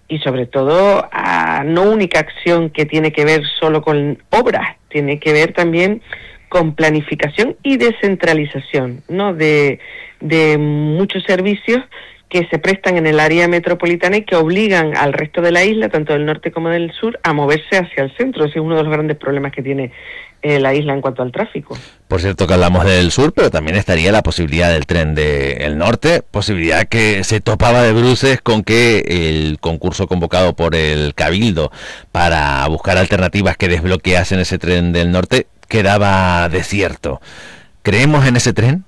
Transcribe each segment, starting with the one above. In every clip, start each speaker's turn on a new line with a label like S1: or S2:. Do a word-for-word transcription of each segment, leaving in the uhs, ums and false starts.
S1: y sobre todo a no única acción que tiene que ver solo con obras, tiene que ver también con planificación y descentralización, ¿no? De, de muchos servicios que se prestan en el área metropolitana y que obligan al resto de la isla, tanto del norte como del sur, a moverse hacia el centro. Ese es uno de los grandes problemas que tiene eh, la isla en cuanto al tráfico.
S2: Por cierto que hablamos del sur, pero también estaría la posibilidad del tren del norte, posibilidad que se topaba de bruces con que el concurso convocado por el Cabildo para buscar alternativas que desbloqueasen ese tren del norte quedaba desierto. ¿Creemos en ese tren?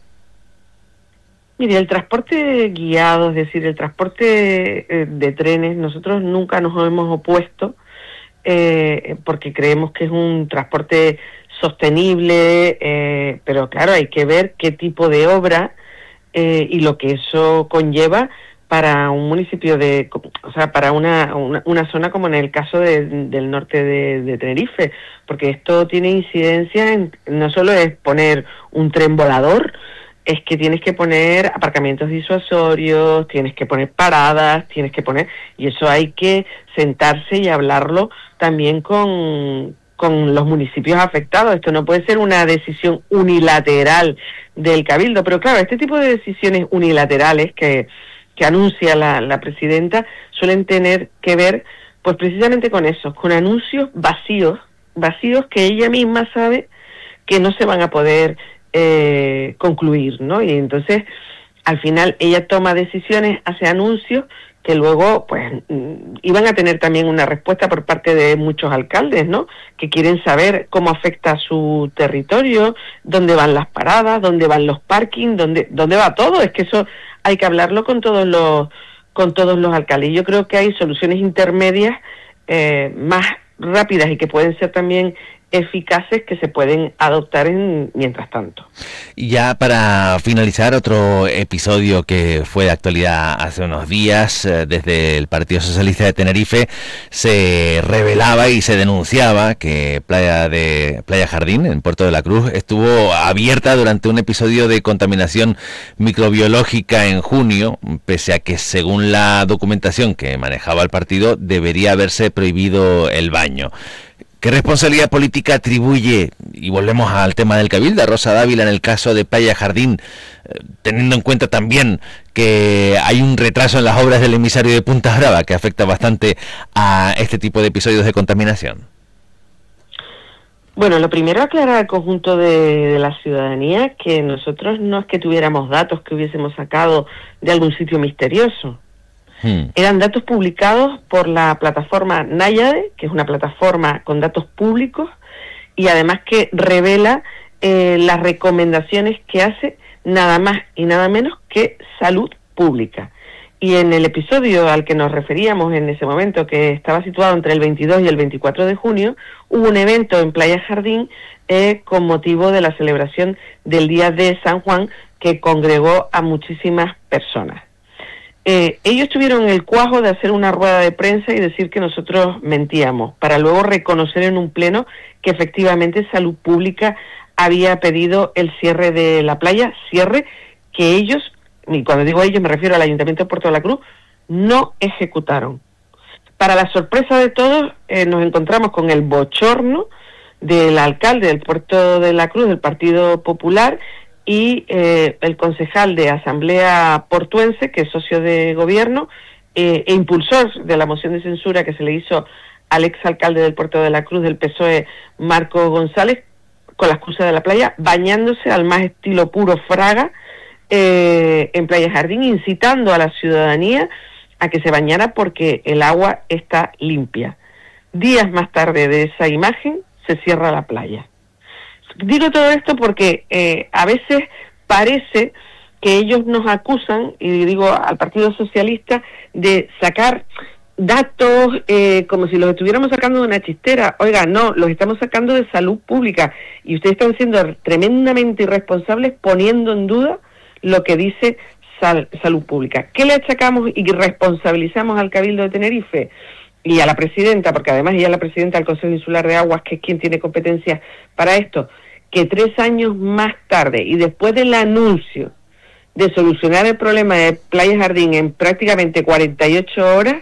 S1: Mire, el transporte guiado, es decir, el transporte eh, de trenes, nosotros nunca nos hemos opuesto eh, porque creemos que es un transporte sostenible, eh, pero claro, hay que ver qué tipo de obra eh, y lo que eso conlleva para un municipio de, o sea, para una, una, una zona como en el caso de, del norte de, de Tenerife, porque esto tiene incidencia en, no solo es poner un tren volador, es que tienes que poner aparcamientos disuasorios, tienes que poner paradas, tienes que poner, y eso hay que sentarse y hablarlo también con, con los municipios afectados. Esto no puede ser una decisión unilateral del Cabildo, pero claro, este tipo de decisiones unilaterales que, que anuncia la, la presidenta suelen tener que ver pues precisamente con eso, con anuncios vacíos, vacíos que ella misma sabe que no se van a poder Eh, concluir, ¿no? Y entonces, al final, ella toma decisiones, hace anuncios que luego, pues, iban a tener también una respuesta por parte de muchos alcaldes, ¿no? Que quieren saber cómo afecta a su territorio, dónde van las paradas, dónde van los parkings, dónde, dónde va todo. Es que eso hay que hablarlo con todos los, con todos los alcaldes. Yo creo que hay soluciones intermedias eh, más rápidas y que pueden ser también eficaces que se pueden adoptar en mientras tanto.
S2: Y ya para finalizar, otro episodio que fue de actualidad hace unos días, eh, desde el Partido Socialista de Tenerife se revelaba y se denunciaba que Playa de Playa Jardín, en Puerto de la Cruz, estuvo abierta durante un episodio de contaminación microbiológica en junio, pese a que según la documentación que manejaba el partido debería haberse prohibido el baño. ¿Qué responsabilidad política atribuye, y volvemos al tema del Cabildo, a Rosa Dávila en el caso de Playa Jardín, eh, teniendo en cuenta también que hay un retraso en las obras del emisario de Punta Brava que afecta bastante a este tipo de episodios de contaminación?
S1: Bueno, lo primero, aclarar al conjunto de, de la ciudadanía que nosotros no es que tuviéramos datos que hubiésemos sacado de algún sitio misterioso. Hmm. Eran datos publicados por la plataforma Náyade, que es una plataforma con datos públicos y además que revela eh, las recomendaciones que hace nada más y nada menos que Salud Pública. Y en el episodio al que nos referíamos en ese momento, que estaba situado entre el veintidós y el veinticuatro de junio, hubo un evento en Playa Jardín eh, con motivo de la celebración del Día de San Juan que congregó a muchísimas personas. Eh, ellos tuvieron el cuajo de hacer una rueda de prensa y decir que nosotros mentíamos, para luego reconocer en un pleno que efectivamente Salud Pública había pedido el cierre de la playa, cierre que ellos, y cuando digo ellos me refiero al Ayuntamiento de Puerto de la Cruz, no ejecutaron. Para la sorpresa de todos, eh, nos encontramos con el bochorno del alcalde del Puerto de la Cruz, del Partido Popular, y eh, el concejal de Asamblea Portuense, que es socio de gobierno, eh, e impulsor de la moción de censura que se le hizo al exalcalde del Puerto de la Cruz del P S O E, Marco González, con la excusa de la playa, bañándose al más estilo puro Fraga eh, en Playa Jardín, incitando a la ciudadanía a que se bañara porque el agua está limpia. Días más tarde de esa imagen, se cierra la playa. Digo todo esto porque eh, a veces parece que ellos nos acusan, y digo al Partido Socialista, de sacar datos eh, como si los estuviéramos sacando de una chistera. Oiga, no, los estamos sacando de Salud Pública y ustedes están siendo tremendamente irresponsables poniendo en duda lo que dice sal, Salud Pública. ¿Qué le achacamos y responsabilizamos al Cabildo de Tenerife y a la presidenta, porque además ella es la presidenta del Consejo Insular de Aguas, que es quien tiene competencia para esto, que tres años más tarde y después del anuncio de solucionar el problema de Playa Jardín en prácticamente cuarenta y ocho horas,